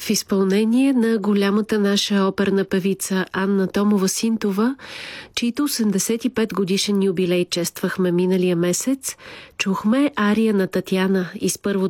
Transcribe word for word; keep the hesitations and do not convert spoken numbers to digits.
В изпълнение на голямата наша оперна певица Анна Томова-Синтова, чийто осемдесет и пет годишен юбилей чествахме миналия месец, чухме ария на Татяна из първо